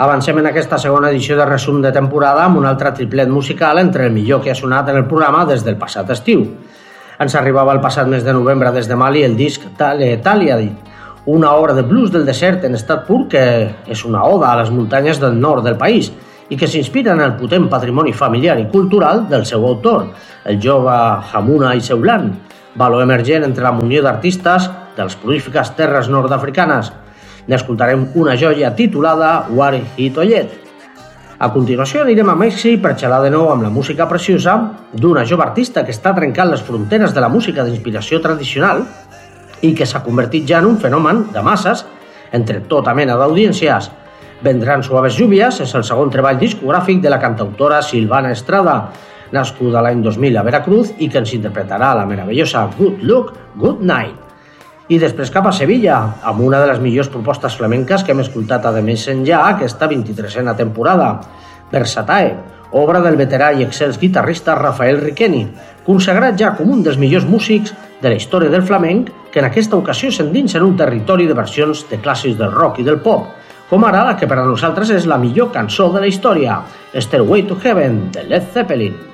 Avancem en aquesta segona edició de resum de temporada amb un altre triplet musical entre el millor que ha sonat en el programa des del passat estiu. Ens arribava el passat mes de novembre des de Mali el disc Taliadid, una obra de blues del desert en estat pur que és una oda a les muntanyes del nord del país i que s'inspira en el potent patrimoni familiar i cultural del seu autor, el jove Hamuna Iseulan, valor emergent entre la munió d'artistes de les prolífiques terres nord-africanes. N'escoltarem una joia titulada Wari Hitoyet. A continuació anirem a Mèxic per xalar de nou amb la música preciosa d'una jove artista que està trencant les fronteres de la música d'inspiració tradicional i que s'ha convertit ja en un fenomen de masses entre tota mena d'audiències. Vendran suaves llúvies és el segon treball discogràfic de la cantautora Silvana Estrada, nascuda l'any 2000 a Veracruz i que ens interpretarà la meravellosa Good Look, Good Night. I després cap a Sevilla, amb una de les millors propostes flamenques que hem escoltat a The Messenger aquesta 23a temporada, Versatae, obra del veterà i excels guitarrista Rafael Riqueni, consagrat ja com un dels millors músics de la història del flamenc que en aquesta ocasió s'endinsa en un territori de versions de clàssics del rock i del pop, com ara la que per a nosaltres és la millor cançó de la història, Stairway to Heaven, de Led Zeppelin.